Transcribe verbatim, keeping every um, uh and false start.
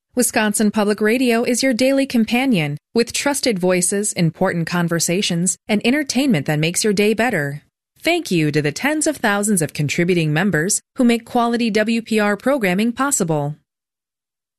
Wisconsin Public Radio is your daily companion with trusted voices, important conversations, and entertainment that makes your day better. Thank you to the tens of thousands of contributing members who make quality W P R programming possible.